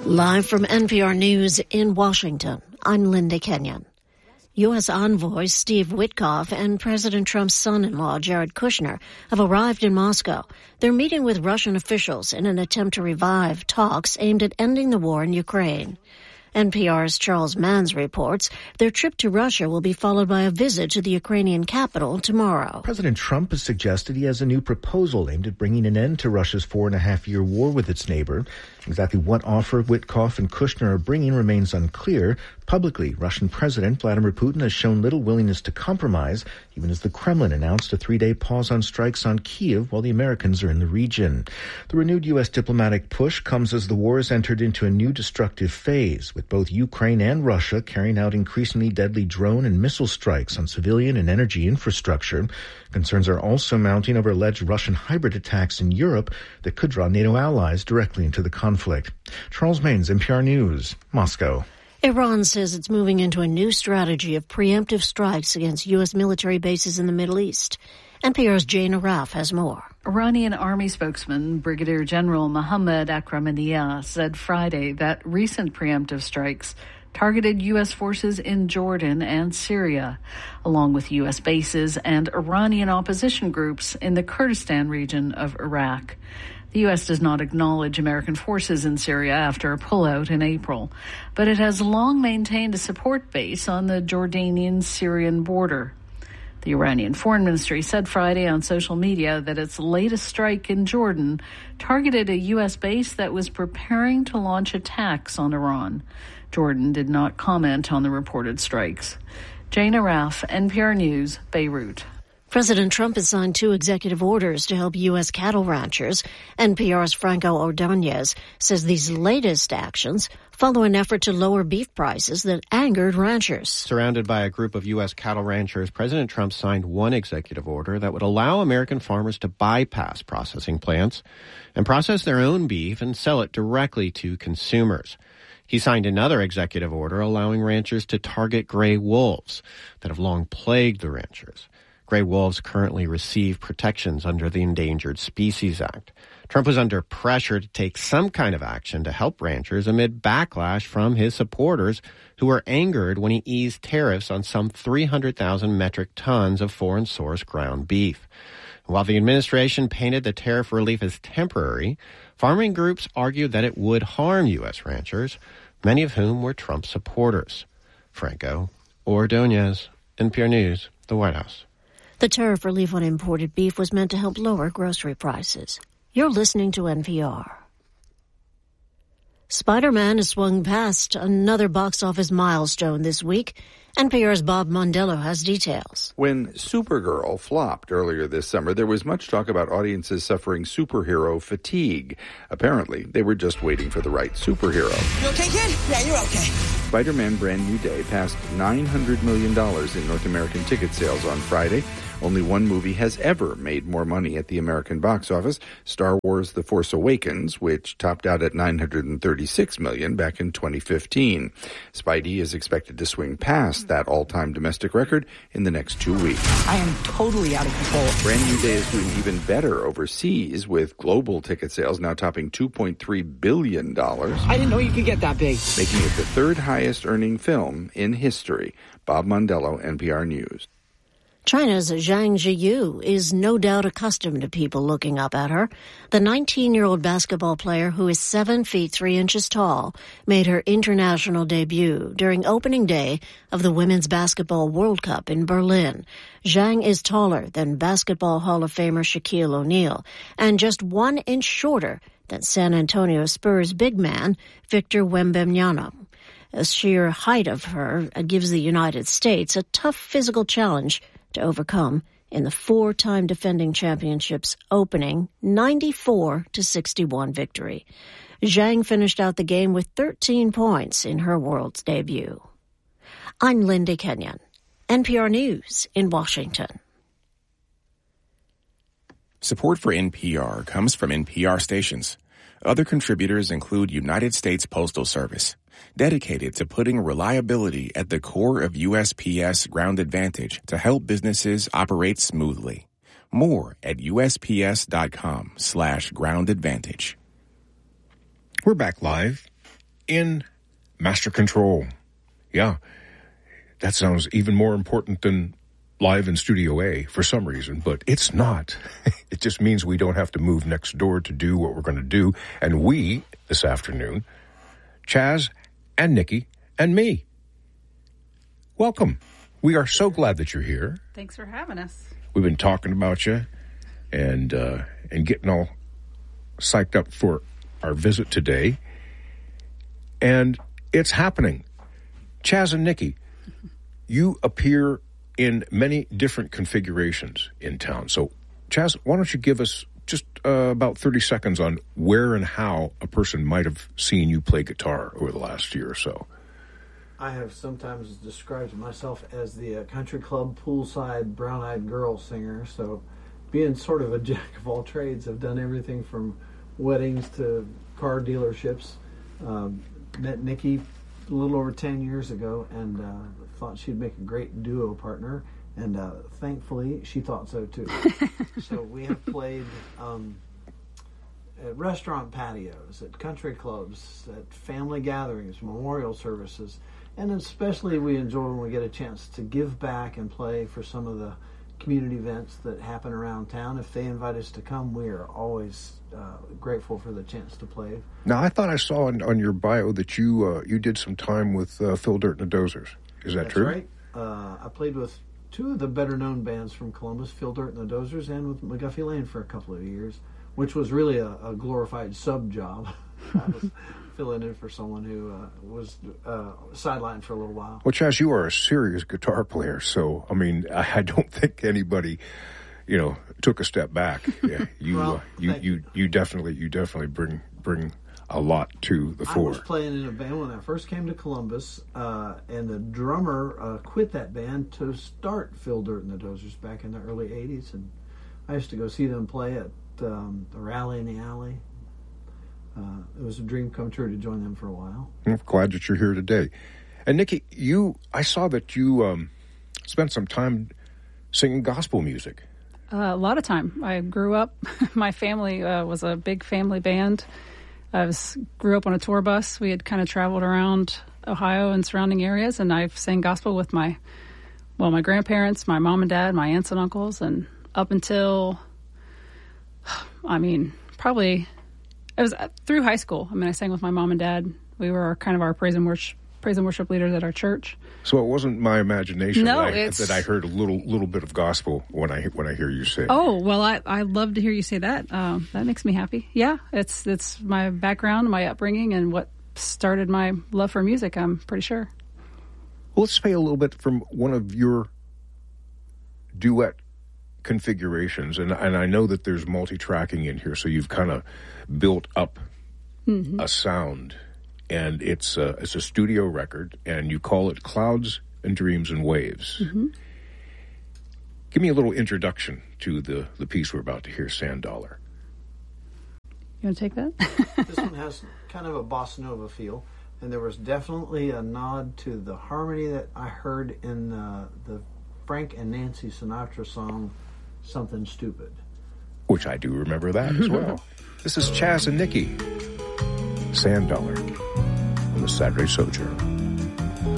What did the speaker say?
Live from NPR News in Washington, I'm Linda Kenyon. U.S. envoy Steve Witkoff and President Trump's son-in-law Jared Kushner have arrived in Moscow. They're meeting with Russian officials in an attempt to revive talks aimed at ending the war in Ukraine. NPR's Charles Manns reports their trip to Russia will be followed by a visit to the Ukrainian capital tomorrow. President Trump has suggested he has a new proposal aimed at bringing an end to Russia's 4.5-year war with its neighbor. Exactly what offer Witkoff and Kushner are bringing remains unclear. Publicly, Russian President Vladimir Putin has shown little willingness to compromise, even as the Kremlin announced a 3-day pause on strikes on Kyiv while the Americans are in the region. The renewed U.S. diplomatic push comes as the war has entered into a new destructive phase, with both Ukraine and Russia carrying out increasingly deadly drone and missile strikes on civilian and energy infrastructure. Concerns are also mounting over alleged Russian hybrid attacks in Europe that could draw NATO allies directly into the conflict. Charles Manns, NPR News, Moscow. Iran says it's moving into a new strategy of preemptive strikes against U.S. military bases in the Middle East. NPR's Jane Araf has more. Iranian Army spokesman Brigadier General Mohammad Akhramaniyah said Friday that recent preemptive strikes targeted U.S. forces in Jordan and Syria, along with U.S. bases and Iranian opposition groups in the Kurdistan region of Iraq. The U.S. does not acknowledge American forces in Syria after a pullout in April, but it has long maintained a support base on the Jordanian-Syrian border. The Iranian Foreign Ministry said Friday on social media that its latest strike in Jordan targeted a U.S. base that was preparing to launch attacks on Iran. Jordan did not comment on the reported strikes. Jane Araf, NPR News, Beirut. President Trump has signed 2 executive orders to help U.S. cattle ranchers. NPR's Franco Ordonez says these latest actions follow an effort to lower beef prices that angered ranchers. Surrounded by a group of U.S. cattle ranchers, President Trump signed one executive order that would allow American farmers to bypass processing plants and process their own beef and sell it directly to consumers. He signed another executive order allowing ranchers to target gray wolves that have long plagued the ranchers. Gray wolves currently receive protections under the Endangered Species Act. Trump was under pressure to take some kind of action to help ranchers amid backlash from his supporters who were angered when he eased tariffs on some 300,000 metric tons of foreign-source ground beef. While the administration painted the tariff relief as temporary, farming groups argued that it would harm U.S. ranchers, many of whom were Trump supporters. Franco Ordonez, NPR News, the White House. The tariff relief on imported beef was meant to help lower grocery prices. You're listening to NPR. Spider-Man has swung past another box office milestone this week. NPR's Bob Mondello has details. When Supergirl flopped earlier this summer, there was much talk about audiences suffering superhero fatigue. Apparently, they were just waiting for the right superhero. You okay, kid? Yeah, you're okay. Spider-Man Brand New Day passed $900 million in North American ticket sales on Friday. Only one movie has ever made more money at the American box office, Star Wars The Force Awakens, which topped out at $936 million back in 2015. Spidey is expected to swing past that all-time domestic record in the next 2 weeks. I am totally out of control. Brand New Day is doing even better overseas, with global ticket sales now topping $2.3 billion. I didn't know you could get that big. Making it the third highest earning film in history. Bob Mondello, NPR News. China's Zhang Ziyu is no doubt accustomed to people looking up at her. The 19-year-old basketball player, who is 7 feet 3 inches tall, made her international debut during opening day of the Women's Basketball World Cup in Berlin. Zhang is taller than Basketball Hall of Famer Shaquille O'Neal and just 1 inch shorter than San Antonio Spurs big man Victor Wembanyama. The sheer height of her gives the United States a tough physical challenge to overcome in the 4-time defending championship's opening 94-61 victory. Zhang finished out the game with 13 points in her world's debut. I'm Linda Kenyon, NPR News in Washington. Support for NPR comes from NPR stations. Other contributors include United States Postal Service, dedicated to putting reliability at the core of USPS Ground Advantage to help businesses operate smoothly. More at USPS.com/groundadvantage. We're back live in Master Control. Yeah, that sounds even more important than live in Studio A for some reason, but it's not. It just means we don't have to move next door to do what we're going to do. And we, this afternoon, Chaz and Nikki and me. Welcome. We are so glad that you're here. Thanks for having us. We've been talking about you and getting all psyched up for our visit today. And it's happening. Chaz and Nikki, you appear in many different configurations in town. So, Chaz, why don't you give us just about 30 seconds on where and how a person might have seen you play guitar over the last year or so? I have sometimes described myself as the country club poolside brown-eyed girl singer. So, being sort of a jack of all trades, I've done everything from weddings to car dealerships. Met Nikki a little over 10 years ago and thought she'd make a great duo partner, and thankfully she thought so too. So we have played at restaurant patios, at country clubs, at family gatherings, memorial services, and especially we enjoy when we get a chance to give back and play for some of the community events that happen around town. If they invite us to come, we are always grateful for the chance to play. Now, I thought I saw on your bio that you did some time with Phil Dirt and the Dozers. Is that true? That's right. I played with two of the better-known bands from Columbus, Phil Dirt and the Dozers, and with McGuffey Lane for a couple of years, which was really a glorified sub-job. I was filling in for someone who was sidelined for a little while. Well, Chaz, you are a serious guitar player, so, I mean, I don't think anybody, took a step back. Yeah, you definitely bring a lot to the fore. I was playing in a band when I first came to Columbus, and the drummer quit that band to start Phil Dirt and the Dozers back in the early 80s, and I used to go see them play at the Rally in the Alley. It was a dream come true to join them for a while. I'm glad that you're here today. And Nikki, I saw that you spent some time singing gospel music. A lot of time. I grew up, my family was a big family band. I grew up on a tour bus. We had kind of traveled around Ohio and surrounding areas, and I sang gospel with my grandparents, my mom and dad, my aunts and uncles, and up until, probably, it was through high school. I sang with my mom and dad. We were kind of our praise and worship leaders at our church. So it wasn't my imagination that I heard a little bit of gospel when I hear you sing. Oh, well, I love to hear you say that. That makes me happy. Yeah, it's my background, my upbringing, and what started my love for music, I'm pretty sure. Well, let's play a little bit from one of your duet configurations, and I know that there's multi-tracking in here, so you've kind of built up a sound. And it's a studio record, and you call it Clouds and Dreams and Waves. Mm-hmm. Give me a little introduction to the piece we're about to hear, Sand Dollar. You want to take that? This one has kind of a bossa nova feel, and there was definitely a nod to the harmony that I heard in the Frank and Nancy Sinatra song, Something Stupid. Which I do remember that as well. This is Chaz and Nikki. Sand Dollar on the Saturday Sojourn.